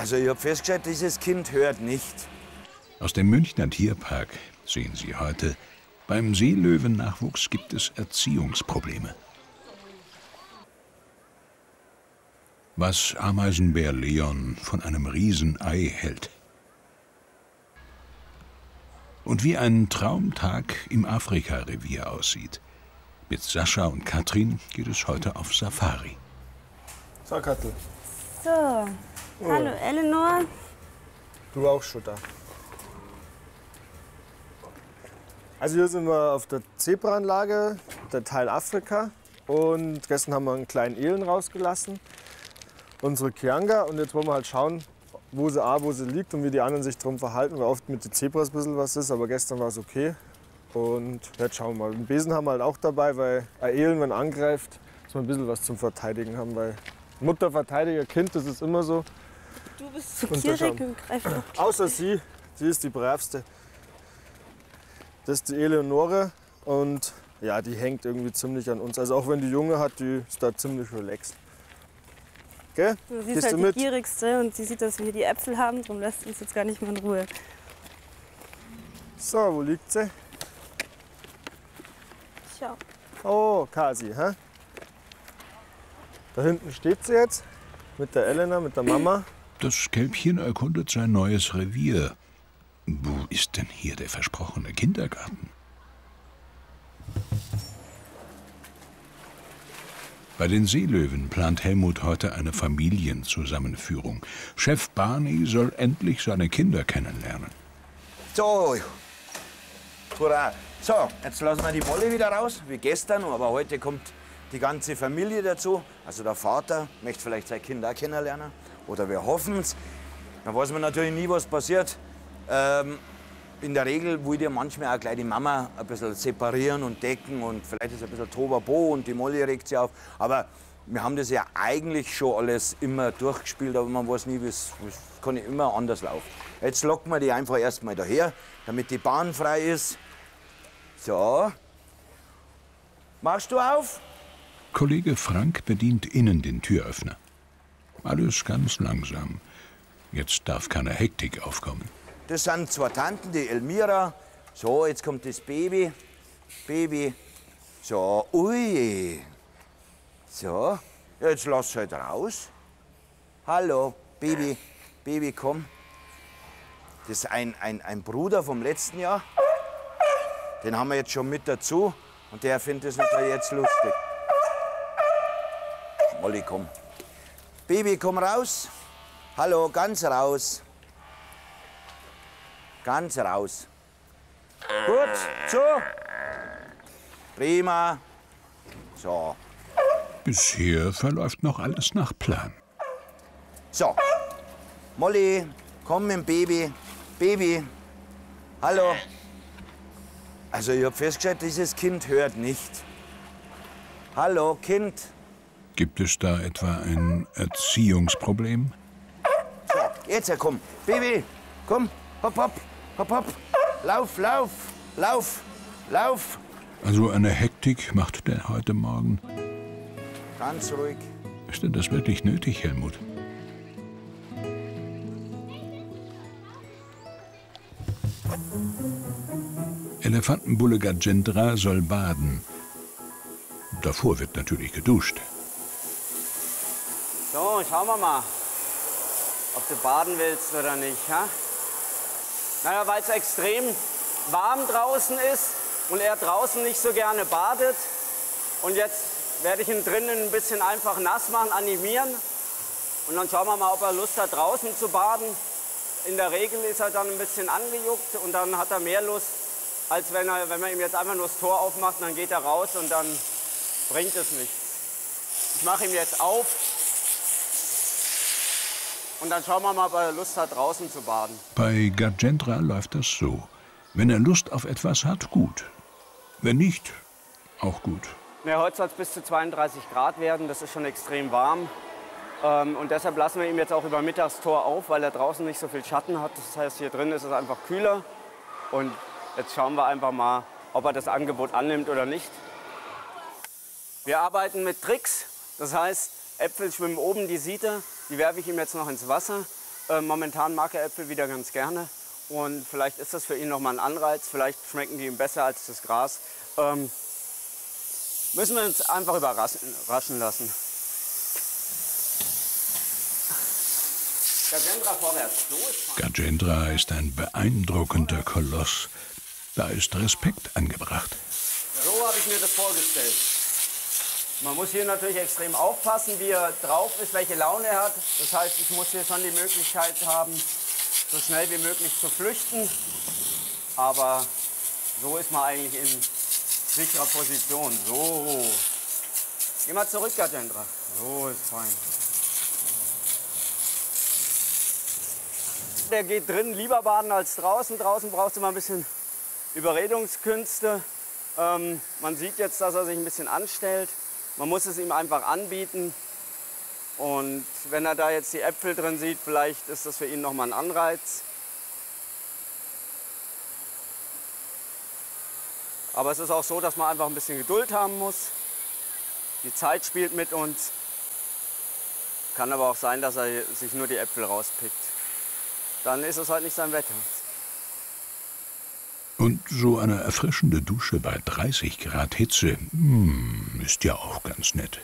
Also ich habe festgestellt, dieses Kind hört nicht. Aus dem Münchner Tierpark sehen Sie heute, beim Seelöwennachwuchs gibt es Erziehungsprobleme. Was Ameisenbär Leon von einem Riesenei hält. Und wie ein Traumtag im Afrika-Revier aussieht. Mit Sascha und Katrin geht es heute auf Safari. So, Kattel. So, hallo Eleanor. Du auch schon da. Also hier sind wir auf der Zebraanlage, der Teil Afrika. Und gestern haben wir einen kleinen Elen rausgelassen, unsere Kianga. Und jetzt wollen wir halt schauen, wo sie liegt und wie die anderen sich darum verhalten. Weil oft mit den Zebras ein bisschen was ist, aber gestern war es okay. Und jetzt schauen wir mal. Den Besen haben wir halt auch dabei, weil ein Elen, wenn er angreift, muss man ein bisschen was zum Verteidigen haben. Weil Mutter verteidigt Kind, das ist immer so. Du bist so gierig und greifst doch. Außer sie ist die bravste. Das ist die Eleonore und ja, die hängt irgendwie ziemlich an uns. Also auch wenn die Junge hat, die ist da ziemlich relaxed. Gell? Sie ist halt die gierigste und sie sieht, dass wir hier die Äpfel haben, darum lässt sie uns jetzt gar nicht mehr in Ruhe. So, wo liegt sie? Schau. Oh, Kasi, hä? Da hinten steht sie jetzt mit der Elena, mit der Mama. Das Kälbchen erkundet sein neues Revier. Wo ist denn hier der versprochene Kindergarten? Bei den Seelöwen plant Helmut heute eine Familienzusammenführung. Chef Barney soll endlich seine Kinder kennenlernen. So, hurra. So, jetzt lassen wir die Molly wieder raus, wie gestern. Aber heute kommt die ganze Familie dazu. Also der Vater möchte vielleicht seine Kinder auch kennenlernen. Oder wir hoffen es. Da weiß man natürlich nie, was passiert. In der Regel will ja manchmal auch gleich die Mama ein bisschen separieren und decken und vielleicht ist ein bisschen Tobabo und die Molly regt sich auf. Aber wir haben das ja eigentlich schon alles immer durchgespielt, aber man weiß nie, es kann ja immer anders laufen. Jetzt locken wir die einfach erstmal daher, damit die Bahn frei ist. So. Machst du auf? Kollege Frank bedient innen den Türöffner. Alles ganz langsam. Jetzt darf keine Hektik aufkommen. Das sind zwei Tanten, die Elmira. So, jetzt kommt das Baby. Baby. So, ui. So, jetzt lass halt raus. Hallo, Baby. Baby, komm. Das ist ein Bruder vom letzten Jahr. Den haben wir jetzt schon mit dazu. Und der findet es natürlich jetzt lustig. Molly, komm. Baby, komm raus. Hallo, ganz raus. Ganz raus. Gut, so. Prima. So. Bisher verläuft noch alles nach Plan. So. Molly, komm mit dem Baby. Baby. Hallo. Also ich habe festgestellt, dieses Kind hört nicht. Hallo, Kind. Gibt es da etwa ein Erziehungsproblem? So, jetzt komm. Baby, komm. Hopp, hopp. Hopp, hopp. Lauf, lauf, lauf, lauf. Also eine Hektik macht der heute Morgen. Ganz ruhig. Ist denn das wirklich nötig, Helmut? Elefantenbulle Gajendra soll baden. Davor wird natürlich geduscht. So, schauen wir mal, ob du baden willst oder nicht. Ha? Naja, weil es extrem warm draußen ist und er draußen nicht so gerne badet. Und jetzt werde ich ihn drinnen ein bisschen einfach nass machen, animieren. Und dann schauen wir mal, ob er Lust hat, draußen zu baden. In der Regel ist er dann ein bisschen angejuckt und dann hat er mehr Lust, als wenn man ihm jetzt einfach nur das Tor aufmacht, dann geht er raus und dann bringt es nichts. Ich mache ihm jetzt auf. Und dann schauen wir mal, ob er Lust hat, draußen zu baden. Bei Gajendra läuft das so. Wenn er Lust auf etwas hat, gut. Wenn nicht, auch gut. Ja, heute soll es bis zu 32 Grad werden. Das ist schon extrem warm. Und deshalb lassen wir ihn jetzt auch über Mittagstor auf, weil er draußen nicht so viel Schatten hat. Das heißt, hier drin ist es einfach kühler. Und jetzt schauen wir einfach mal, ob er das Angebot annimmt oder nicht. Wir arbeiten mit Tricks. Das heißt, Äpfel schwimmen oben, die sieht er. Die werfe ich ihm jetzt noch ins Wasser. Momentan mag er Äpfel wieder ganz gerne. Und vielleicht ist das für ihn nochmal ein Anreiz. Vielleicht schmecken die ihm besser als das Gras. Müssen wir uns einfach überraschen lassen. Gajendra vorwärts. Gajendra ist ein beeindruckender Koloss. Da ist Respekt angebracht. So habe ich mir das vorgestellt. Man muss hier natürlich extrem aufpassen, wie er drauf ist, welche Laune er hat. Das heißt, ich muss hier schon die Möglichkeit haben, so schnell wie möglich zu flüchten. Aber so ist man eigentlich in sicherer Position. So. Geh mal zurück, Gajendra. So ist fein. Der geht drin lieber baden als draußen. Draußen brauchst du mal ein bisschen Überredungskünste. Man sieht jetzt, dass er sich ein bisschen anstellt. Man muss es ihm einfach anbieten. Und wenn er da jetzt die Äpfel drin sieht, vielleicht ist das für ihn nochmal ein Anreiz. Aber es ist auch so, dass man einfach ein bisschen Geduld haben muss. Die Zeit spielt mit uns. Kann aber auch sein, dass er sich nur die Äpfel rauspickt. Dann ist es halt nicht sein Wetter. Und so eine erfrischende Dusche bei 30 Grad Hitze, ist ja auch ganz nett.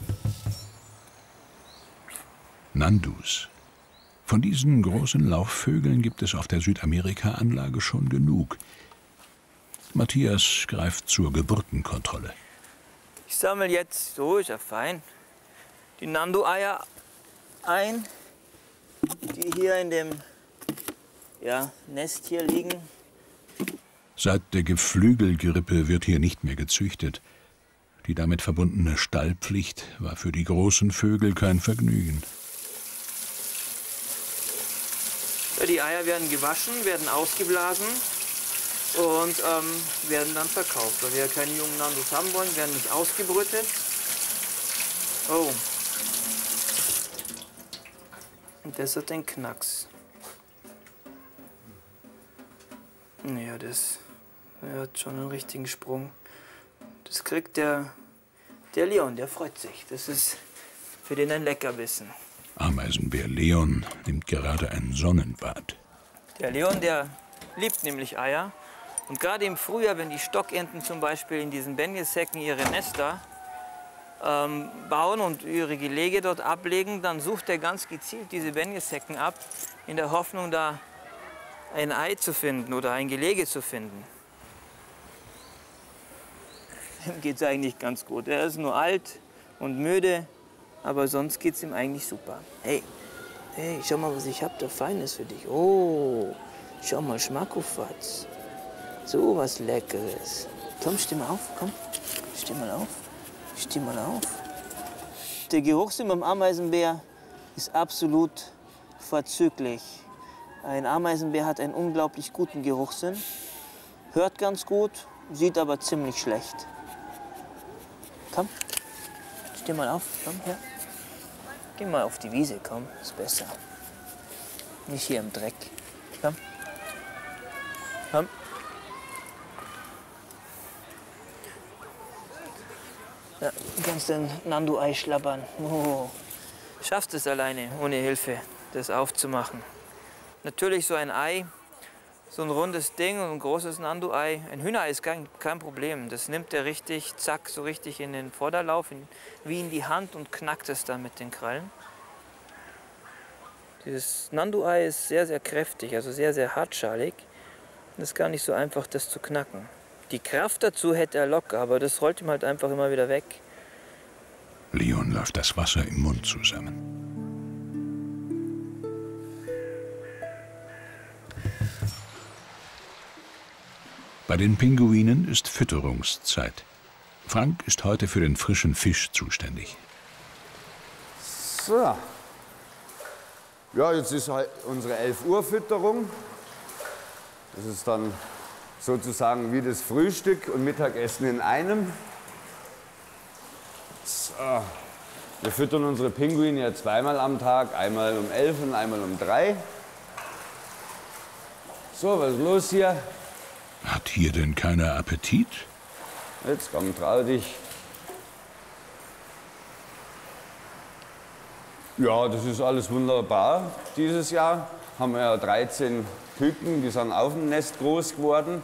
Nandus. Von diesen großen Laufvögeln gibt es auf der Südamerika-Anlage schon genug. Matthias greift zur Geburtenkontrolle. Ich sammle jetzt, so ist ja fein, die Nandu-Eier ein, die hier in dem Nest hier liegen. Seit der Geflügelgrippe wird hier nicht mehr gezüchtet. Die damit verbundene Stallpflicht war für die großen Vögel kein Vergnügen. Die Eier werden gewaschen, werden ausgeblasen und werden dann verkauft. Weil wir ja keine jungen Nandus haben wollen, werden nicht ausgebrütet. Oh. Und das hat den Knacks. Ja, das hat schon einen richtigen Sprung. Das kriegt der Leon, der freut sich. Das ist für den ein Leckerbissen. Ameisenbär Leon nimmt gerade ein Sonnenbad. Der Leon, der liebt nämlich Eier. Und gerade im Frühjahr, wenn die Stockenten zum Beispiel in diesen Benjesäcken ihre Nester bauen und ihre Gelege dort ablegen, dann sucht er ganz gezielt diese Benjesäcken ab, in der Hoffnung, da ein Ei zu finden oder ein Gelege zu finden. Ihm geht es eigentlich ganz gut. Er ist nur alt und müde, aber sonst geht es ihm eigentlich super. Hey, schau mal, was ich hab da Feines für dich. Oh, schau mal, Schmackofatz. So was Leckeres. Komm, steh mal auf, komm. Steh mal auf. Steh mal auf. Der Geruchssinn beim Ameisenbär ist absolut vorzüglich. Ein Ameisenbär hat einen unglaublich guten Geruchssinn, hört ganz gut, sieht aber ziemlich schlecht. Komm, steh mal auf, komm her. Geh mal auf die Wiese, komm, ist besser. Nicht hier im Dreck. Komm. Komm. Ja, du kannst ein Nandu-Ei schlabbern. Oh. Schaffst es alleine, ohne Hilfe, das aufzumachen. Natürlich so ein Ei, so ein rundes Ding und ein großes Nandu-Ei. Ein Hühnerei ist kein Problem. Das nimmt er richtig, zack, so richtig in den Vorderlauf, wie in die Hand und knackt es dann mit den Krallen. Dieses Nandu-Ei ist sehr, sehr kräftig, also sehr, sehr hartschalig. Es ist gar nicht so einfach, das zu knacken. Die Kraft dazu hätte er locker, aber das rollt ihm halt einfach immer wieder weg. Leon läuft das Wasser im Mund zusammen. Bei den Pinguinen ist Fütterungszeit. Frank ist heute für den frischen Fisch zuständig. So. Ja, jetzt ist halt unsere 11 Uhr Fütterung. Das ist dann sozusagen wie das Frühstück und Mittagessen in einem. So. Wir füttern unsere Pinguine ja zweimal am Tag, einmal um 11 und einmal um 3. So, was ist los hier? Hat hier denn keiner Appetit? Jetzt komm, trau dich. Ja, das ist alles wunderbar. Dieses Jahr haben wir ja 13 Küken, die sind auf dem Nest groß geworden.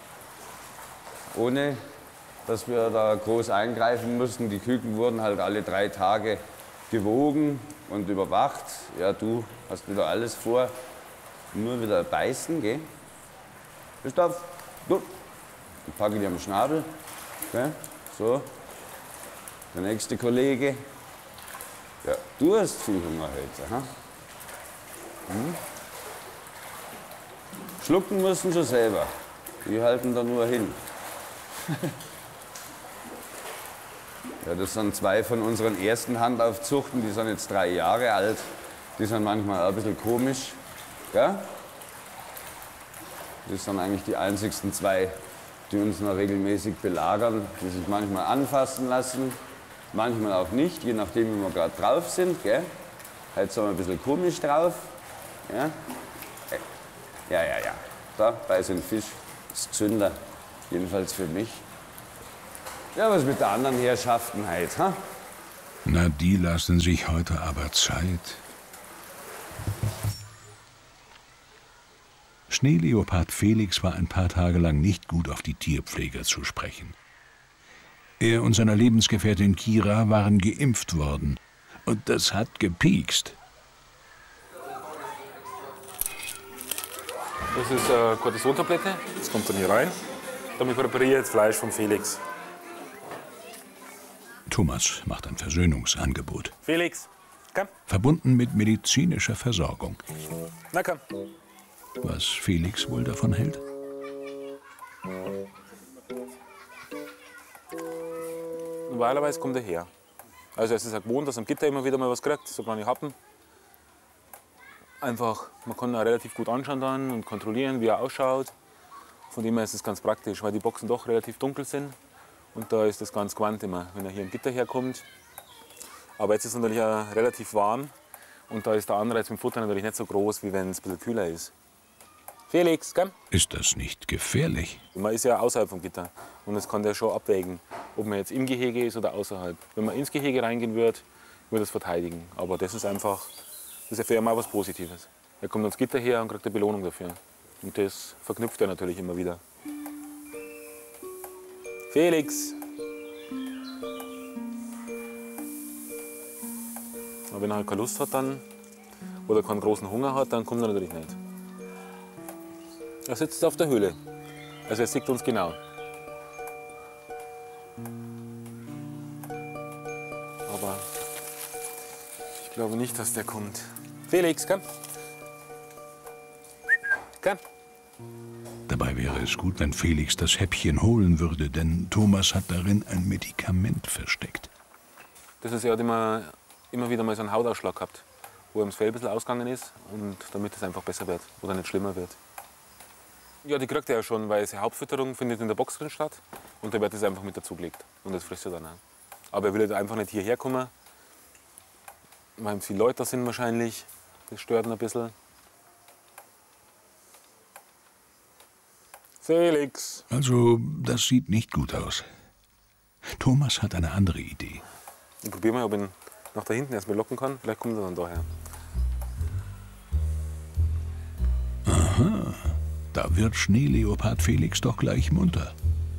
Ohne, dass wir da groß eingreifen mussten. Die Küken wurden halt alle 3 Tage gewogen und überwacht. Ja, du hast wieder alles vor. Nur wieder beißen, gell? Christoph, du. Ich packe dir am Schnabel. Okay? So. Der nächste Kollege. Ja, du hast viel Hunger heute. Ha? Hm? Schlucken müssen sie selber. Die halten da nur hin. Ja, das sind 2 von unseren ersten Handaufzuchten. Die sind jetzt 3 Jahre alt. Die sind manchmal auch ein bisschen komisch. Gell? Das sind eigentlich die einzigsten 2, die uns noch regelmäßig belagern, die sich manchmal anfassen lassen, manchmal auch nicht, je nachdem, wie wir gerade drauf sind. Gell? Heute sind wir ein bisschen komisch drauf. Ja, ja. Da, bei so einem Fisch ist Zünder, jedenfalls für mich. Ja, was mit der anderen Herrschaften halt, ha? Na, die lassen sich heute aber Zeit. Schneeleopard Felix war ein paar Tage lang nicht gut auf die Tierpfleger zu sprechen. Er und seine Lebensgefährtin Kira waren geimpft worden. Und das hat gepiekst. Das ist Cortison-Tablette. Das kommt dann hier rein. Damit präpariere ich jetzt Fleisch von Felix. Thomas macht ein Versöhnungsangebot. Felix, komm. Verbunden mit medizinischer Versorgung. Na komm. Was Felix wohl davon hält? Normalerweise kommt er her. Also es ist ja gewohnt, dass am Gitter immer wieder mal was kriegt, so kleine Happen. Einfach, man kann ihn auch relativ gut anschauen dann und kontrollieren, wie er ausschaut. Von dem her ist es ganz praktisch, weil die Boxen doch relativ dunkel sind. Und da ist das ganz gewandt immer, wenn er hier am Gitter herkommt. Aber jetzt ist es natürlich auch relativ warm. Und da ist der Anreiz mit dem Futter natürlich nicht so groß, wie wenn es ein bisschen kühler ist. Felix, komm. Ist das nicht gefährlich? Man ist ja außerhalb vom Gitter. Und das kann der schon abwägen, ob man jetzt im Gehege ist oder außerhalb. Wenn man ins Gehege reingehen würde, würde es verteidigen. Aber das ist einfach, das ist ja für ihn mal was Positives. Er kommt ans Gitter her und kriegt eine Belohnung dafür. Und das verknüpft er natürlich immer wieder. Felix! Aber wenn er halt keine Lust hat dann, oder keinen großen Hunger hat, dann kommt er natürlich nicht. Er sitzt auf der Höhle. Also er sieht uns genau. Aber ich glaube nicht, dass der kommt. Felix, komm! Komm! Dabei wäre es gut, wenn Felix das Häppchen holen würde, denn Thomas hat darin ein Medikament versteckt. Das ist, er hat immer wieder mal so einen Hautausschlag gehabt, wo ihm das Fell ein bisschen ausgegangen ist und damit es einfach besser wird oder nicht schlimmer wird. Ja, die kriegt er ja schon, weil die Hauptfütterung findet in der Box drin statt und da wird es einfach mit dazugelegt und das frisst er dann auch. Aber er will einfach nicht hierher kommen, weil viele Leute da sind wahrscheinlich, das stört ihn ein bisschen. Felix! Also, das sieht nicht gut aus. Thomas hat eine andere Idee. Ich probiere mal, ob ich ihn nach da hinten erst mal locken kann. Vielleicht kommt er dann daher. Aha, da wird Schneeleopard Felix doch gleich munter.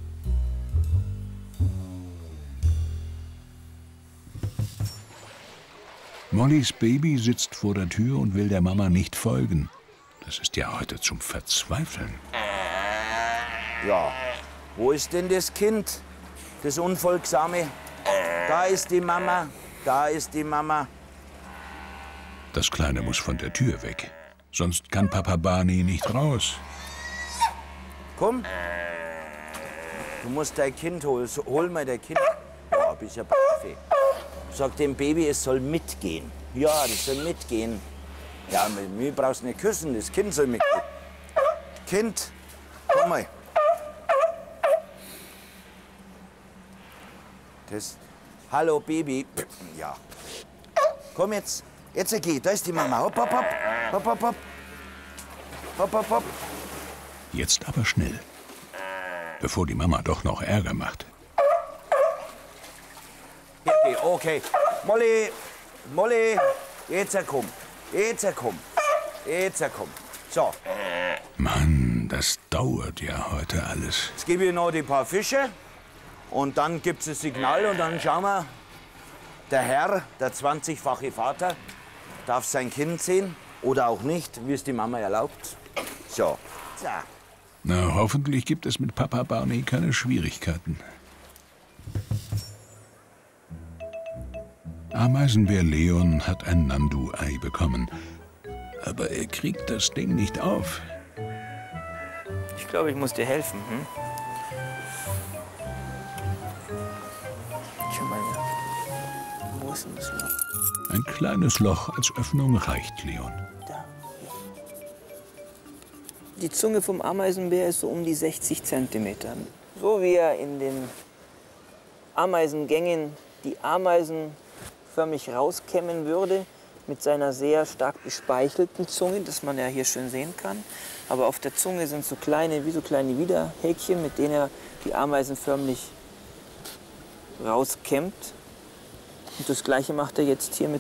Mollys Baby sitzt vor der Tür und will der Mama nicht folgen. Das ist ja heute zum Verzweifeln. Ja, wo ist denn das Kind? Das Unfolgsame? Da ist die Mama, da ist die Mama. Das Kleine muss von der Tür weg. Sonst kann Papa Barney nicht raus. Komm. Du musst dein Kind holen. Hol mal dein Kind. Ja, bist ja Profi. Sag dem Baby, es soll mitgehen. Ja, das soll mitgehen. Ja, mir brauchst du nicht küssen, das Kind soll mitgehen. Kind, komm mal. Das. Hallo, Baby. Ja. Komm jetzt. Jetzt geh. Da ist die Mama. Hopp, hopp, hopp. Hopp, hopp, hopp. Hopp, hopp, hopp. Jetzt aber schnell. Bevor die Mama doch noch Ärger macht. Okay. Molly. Molly. Jetzt komm. Jetzt komm. Jetzt komm. So. Mann, das dauert ja heute alles. Jetzt gebe ich noch die paar Fische. Und dann gibt es ein Signal und dann schauen wir, der Herr, der 20-fache Vater, darf sein Kind sehen oder auch nicht, wie es die Mama erlaubt. So. Na, hoffentlich gibt es mit Papa Barney keine Schwierigkeiten. Ameisenbär Leon hat ein Nandu-Ei bekommen. Aber er kriegt das Ding nicht auf. Ich glaube, ich muss dir helfen. Hm? Schau mal, wo ist denn das Loch? Ein kleines Loch als Öffnung reicht Leon. Da. Die Zunge vom Ameisenbär ist so um die 60 Zentimeter. So wie er in den Ameisengängen die Ameisen förmlich rauskämmen würde, mit seiner sehr stark bespeichelten Zunge, das man ja hier schön sehen kann. Aber auf der Zunge sind so kleine Widerhäkchen, mit denen er die Ameisen förmlich rauskämmt. Und das Gleiche macht er jetzt hier mit